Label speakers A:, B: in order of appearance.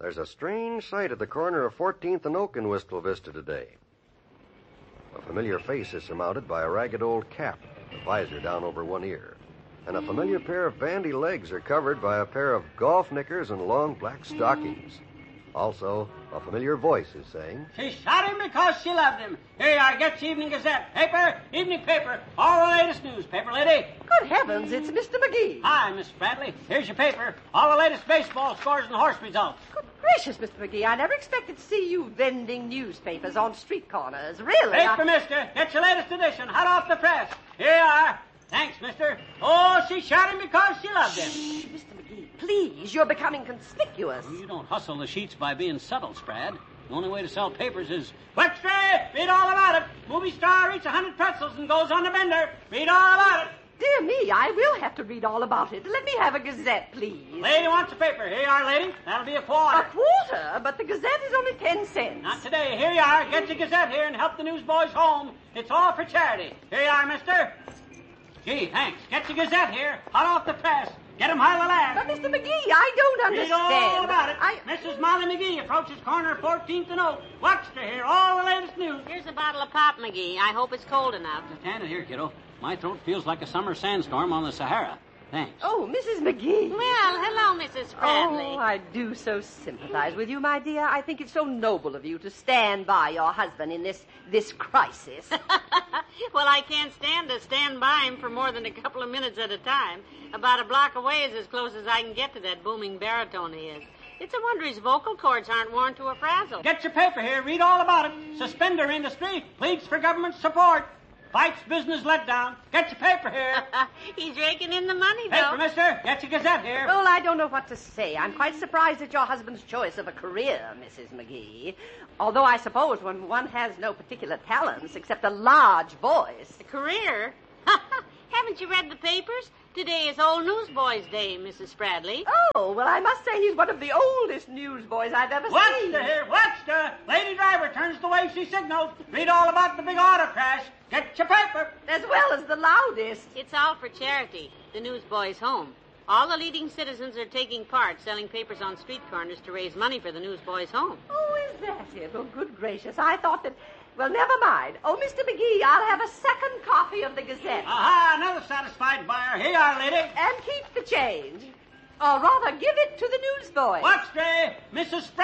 A: There's a strange sight at the corner of 14th and Oak in Wistful Vista today. A familiar face is surmounted by a ragged old cap, the visor down over one ear. And a familiar pair of bandy legs are covered by a pair of golf knickers and long black stockings. Also, a familiar voice is saying,
B: She shot him because she loved him. Here you are, get your Evening Gazette. Paper, evening paper, all the latest newspaper, lady.
C: Good heavens, it's Mr. McGee.
B: Hi, Miss Bradley. Here's your paper. All the latest baseball scores and horse results.
C: Good gracious, Mr. McGee, I never expected to see you vending newspapers on street corners. Really?
B: Paper, mister. Get your latest edition, hot off the press. Here you are. Thanks, mister. Oh, she shot him because she loved him.
C: Shh, Mr. McGee, please, you're becoming conspicuous.
B: You don't hustle the sheets by being subtle, Sprad. The only way to sell papers is... Extra! Read all about it. Movie star eats 100 pretzels and goes on the bender. Read all about it.
C: Dear me, I will have to read all about it. Let me have a Gazette, please.
B: Lady wants a paper. Here you are, lady. That'll be a quarter.
C: A quarter? But the Gazette is only 10 cents.
B: Not today. Here you are. Get your Gazette here and help the newsboys home. It's all for charity. Here you are, mister. Gee, thanks. Get your Gazette here. Hot off the press. Get 'em while they last.
C: But, Mr. McGee, I don't understand.
B: Read all about it. Mrs. Molly McGee approaches corner of 14th and Oak. Waxter here. All the latest news.
D: Here's a bottle of pop, McGee. I hope it's cold enough.
B: Just hand it here, kiddo. My throat feels like a summer sandstorm on the Sahara. Thanks.
C: Oh, Mrs. McGee.
D: Well, hello, Mrs. Bradley.
C: Oh, I do so sympathize with you, my dear. I think it's so noble of you to stand by your husband in this crisis.
D: Well, I can't stand to stand by him for more than a couple of minutes at a time. About a block away is as close as I can get to that booming baritone he is. It's a wonder his vocal cords aren't worn to a frazzle.
B: Get your paper here. Read all about it. Suspender industry pleads for government support. Fights business letdown. Get your paper here.
D: He's raking in the money, though.
B: Paper, mister. Get your Gazette here.
C: Well, I don't know what to say. I'm quite surprised at your husband's choice of a career, Mrs. McGee. Although I suppose when one has no particular talents except a large voice.
D: A career? Haven't you read the papers? Today is Old Newsboys' Day, Mrs. Bradley.
C: Oh, well, I must say he's one of the oldest newsboys I've ever seen.
B: Waxter here. Waxter. Lady driver turns the way she signals. Read all about the big auto crash. Get your paper.
C: As well as the loudest.
D: It's all for charity, the Newsboys' Home. All the leading citizens are taking part, selling papers on street corners to raise money for the Newsboys' Home.
C: Oh, is that it? Oh, good gracious. I thought that... Well, never mind. Oh, Mr. McGee, I'll have a second copy of the Gazette.
B: Aha, another satisfied buyer. Here you are, lady.
C: And keep the change. Or rather, give it to the newsboy.
B: Waxter. Mrs.